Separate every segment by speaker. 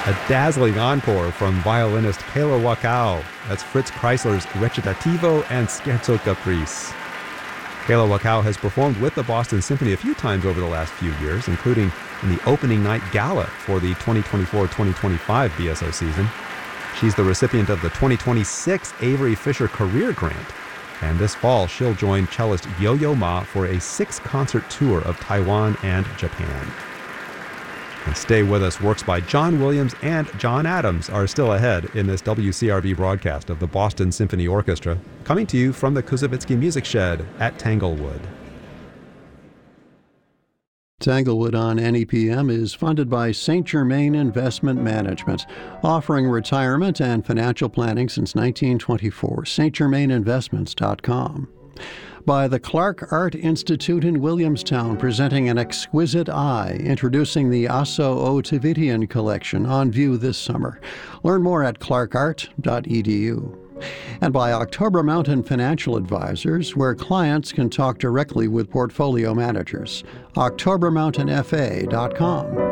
Speaker 1: A dazzling encore from violinist Kayla Wakao. That's Fritz Kreisler's Recitativo and Scherzo Caprice. Kayla Wakao has performed with the Boston Symphony a few times over the last few years, including in the opening night gala for the 2024-2025 BSO season. She's the recipient of the 2026 Avery Fisher Career Grant, and this fall she'll join cellist Yo-Yo Ma for a 6-concert tour of Taiwan and Japan. And stay with us. Works by John Williams and John Adams are still ahead in this WCRV broadcast of the Boston Symphony Orchestra, coming to you from the Kuzovitsky Music Shed at Tanglewood.
Speaker 2: Tanglewood on NEPM is funded by St. Germain Investment Management, offering retirement and financial planning since 1924. stgermaininvestments.com. By the Clark Art Institute in Williamstown, presenting An Exquisite Eye, introducing the Asso O. Tavidian collection on view this summer. Learn more at clarkart.edu. And by October Mountain Financial Advisors, where clients can talk directly with portfolio managers. octobermountainfa.com.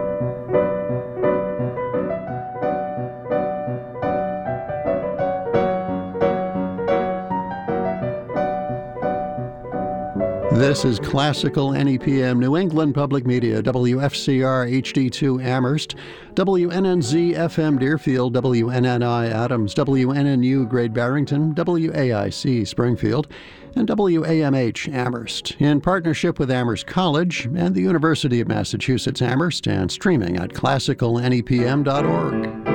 Speaker 2: This is Classical NEPM, New England Public Media, WFCR HD2 Amherst, WNNZ FM Deerfield, WNNI Adams, WNNU Great Barrington, WAIC Springfield, and WAMH Amherst, in partnership with Amherst College and the University of Massachusetts Amherst, and streaming at classicalnepm.org.